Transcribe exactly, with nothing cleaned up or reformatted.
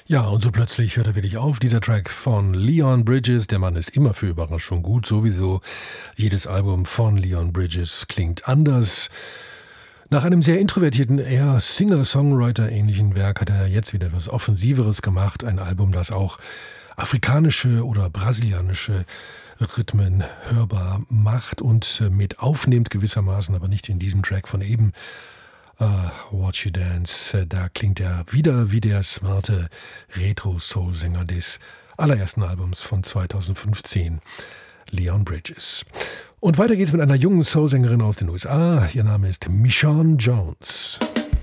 Ja, und so plötzlich hört er wirklich auf. Dieser Track von Leon Bridges. Der Mann ist immer für Überraschung gut. Sowieso jedes Album von Leon Bridges klingt anders. Nach einem sehr introvertierten, eher Singer-Songwriter-ähnlichen Werk hat er jetzt wieder etwas Offensiveres gemacht. Ein Album, das auch afrikanische oder brasilianische Rhythmen hörbar macht und mit aufnimmt gewissermaßen, aber nicht in diesem Track von eben. Uh, Watch You Dance, da klingt er wieder wie der smarte Retro-Soul-Sänger des allerersten Albums von zweitausendfünfzehn, Leon Bridges. Und weiter geht's mit einer jungen Soul-Sängerin aus den U S A. Ihr Name ist Michonne Jones.